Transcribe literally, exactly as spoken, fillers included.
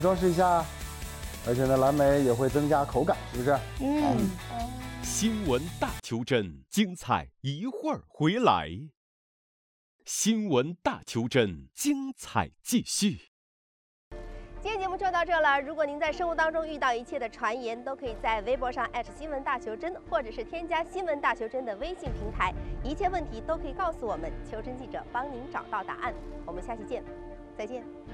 装饰一下，而且呢，蓝莓也会增加口感，是不是？ 嗯。 新闻大求真，精彩一会儿回来。新闻大求真，精彩继续。 今天节目就到这了。如果您在生活当中遇到一切的传言，都可以在微博上艾特新闻大求真，或者是添加新闻大求真的微信平台，一切问题都可以告诉我们，求真记者帮您找到答案。我们下期见，再见。